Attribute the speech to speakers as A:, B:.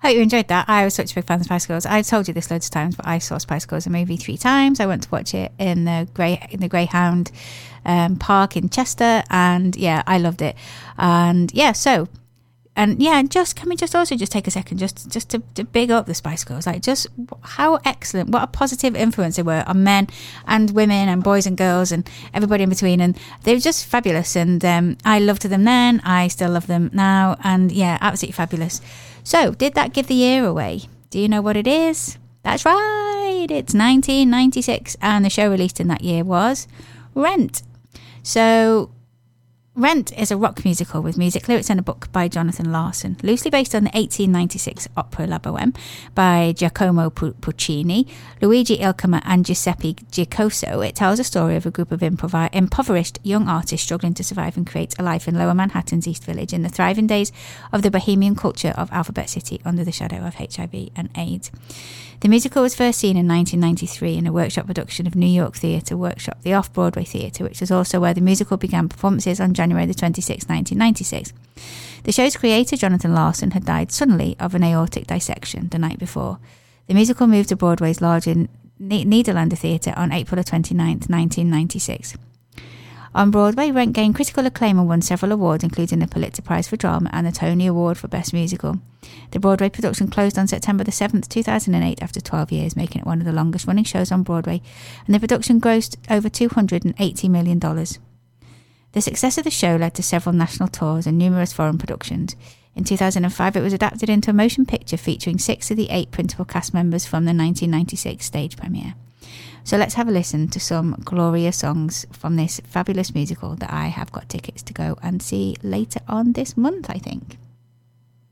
A: Hope you enjoyed that. I was such a big fan of Spice Girls. I've told you this loads of times, but I saw Spice Girls the movie 3 times. I went to watch it in the Greyhound Park in Chester, and yeah, I loved it. And yeah, so. And yeah, can we just also take a second just to big up the Spice Girls? Like, just how excellent, what a positive influence they were on men and women and boys and girls and everybody in between. And they were just fabulous. And I loved them then. I still love them now. And yeah, absolutely fabulous. So, did that give the year away? Do you know what it is? That's right. It's 1996. And the show released in that year was Rent. So, Rent is a rock musical with music, lyrics and a book by Jonathan Larson, loosely based on the 1896 opera La Bohème by Giacomo Puccini, Luigi Ilcama and Giuseppe Giacoso. It tells a story of a group of impoverished young artists struggling to survive and create a life in Lower Manhattan's East Village in the thriving days of the bohemian culture of Alphabet City under the shadow of HIV and AIDS. The musical was first seen in 1993 in a workshop production of New York Theatre Workshop, the Off-Broadway Theatre, which was also where the musical began performances on January the 26th, 1996. The show's creator, Jonathan Larson, had died suddenly of an aortic dissection the night before. The musical moved to Broadway's large Nederlander Theatre on April 29th, 1996. On Broadway, Rent gained critical acclaim and won several awards, including the Pulitzer Prize for Drama and the Tony Award for Best Musical. The Broadway production closed on September the 7th, 2008 after 12 years, making it one of the longest running shows on Broadway, and the production grossed over $280 million. The success of the show led to several national tours and numerous foreign productions. In 2005, it was adapted into a motion picture featuring 6 of the 8 principal cast members from the 1996 stage premiere. So let's have a listen to some glorious songs from this fabulous musical that I have got tickets to go and see later on this month, I think.